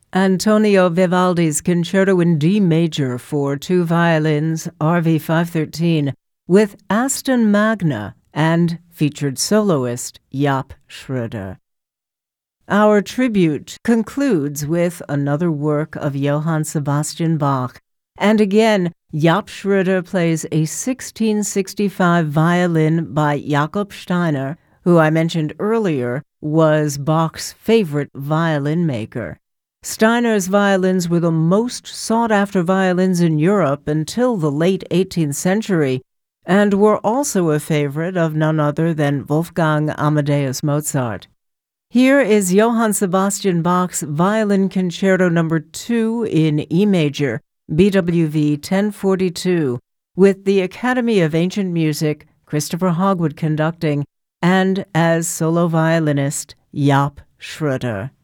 Antonio Vivaldi's Concerto in D major for two violins, RV 513, with Aston Magna and featured soloist Jaap Schröder. Our tribute concludes with another work of Johann Sebastian Bach, and again, Jaap Schröder plays a 1665 violin by Jakob Steiner, who I mentioned earlier was Bach's favorite violin maker. Steiner's violins were the most sought-after violins in Europe until the late 18th century, and were also a favorite of none other than Wolfgang Amadeus Mozart. Here is Johann Sebastian Bach's Violin Concerto No. 2 in E major, BWV 1042, with the Academy of Ancient Music, Christopher Hogwood conducting, and as solo violinist, Jaap Schröder.